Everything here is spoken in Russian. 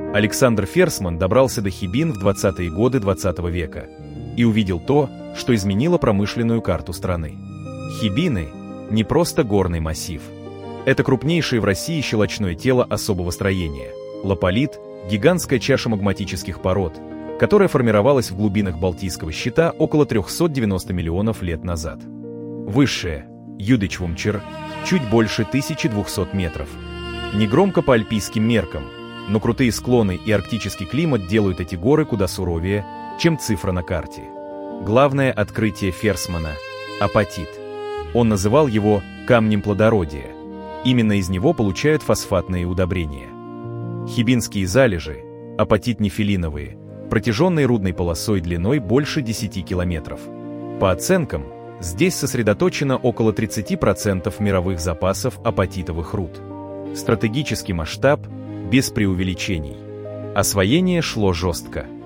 Александр Ферсман добрался до Хибин в 20-е годы 20 века и увидел то, что изменило промышленную карту страны. Хибины – не просто горный массив. Это крупнейшее в России щелочное тело особого строения. Лаполит – гигантская чаша магматических пород, которая формировалась в глубинах Балтийского щита около 390 миллионов лет назад. Высшее – Юдичвумчер, чуть больше 1200 метров. Негромко по альпийским меркам, но крутые склоны и арктический климат делают эти горы куда суровее, чем цифра на карте. Главное открытие Ферсмана – апатит. Он называл его «камнем плодородия». Именно из него получают фосфатные удобрения. Хибинские залежи, апатит-нефелиновые, протяженной рудной полосой длиной больше 10 километров. По оценкам, здесь сосредоточено около 30% мировых запасов апатитовых руд. Стратегический масштаб без преувеличений. Освоение шло жестко.